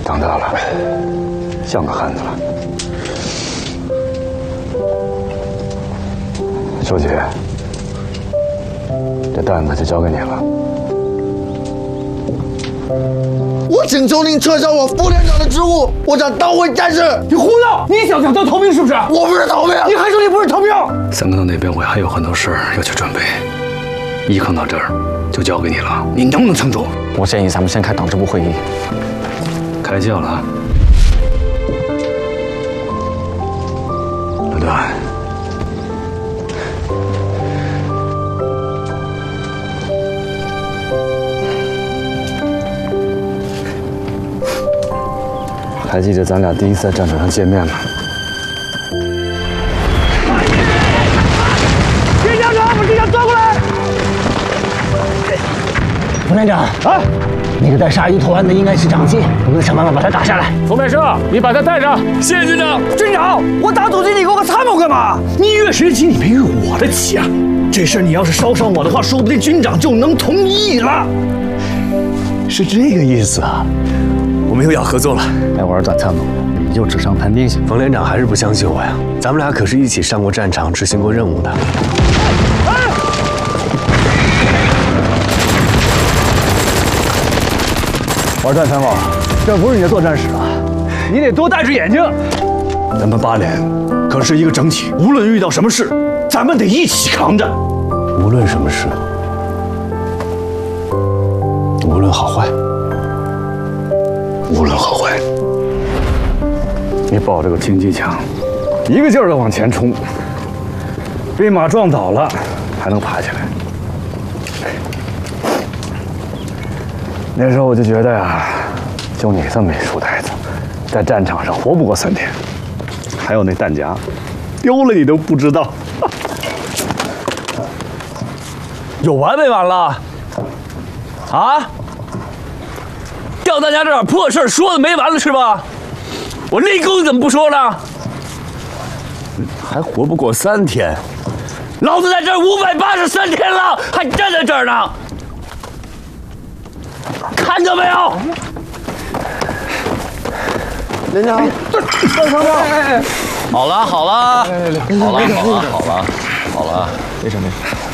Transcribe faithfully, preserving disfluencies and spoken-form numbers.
长大了，像个汉子了。周姐，这担子就交给你了。 我请求您撤销我副连长的职务，我想当回战士。 你胡闹！你想想当逃兵是不是？ 我不是逃兵， 你还说你不是逃兵？ 三哥那边我还有很多事儿要去准备，一坑到这儿就交给你了，你能不能撑住？ 我建议咱们先开党支部会议。 开叫了啊，老段。 还记得咱俩第一次在战场上见面吗？ 军长长，把军长抓过来！ 副连长啊，那个带鲨鱼头安的应该是长机，我们想办法把他打下来。 冯百胜，你把他带上。谢谢军长。军长，我打阻击你给我个参谋干嘛？你越谁的旗，你没越我的旗啊！这事儿你要是捎上我的话，说不定军长就能同意了。 是这个意思啊！ 我们又要合作了。 来玩短参谋，你就纸上谈兵行。 冯连长还是不相信我呀？咱们俩可是一起上过战场、执行过任务的。 玩短参谋，这不是你的作战室啊！你得多戴只眼睛。咱们八连可是一个整体，无论遇到什么事，咱们得一起扛着。 无论什么事，无论好坏。 无论好坏，你抱着个轻机枪，一个劲儿的往前冲，被马撞倒了还能爬起来。那时候我就觉得呀，就你这么一书呆子，在战场上活不过三天。还有那弹夹，丢了你都不知道。 有完没完了？啊？ 掉大家这点破事说的没完了是吧？我立功你怎么不说呢？还活不过三天，老子在这儿五百八十三天了，还站在这儿呢，看到没有？ 连长，大参谋， 好了好了，好了好了好了好了， 没事没事。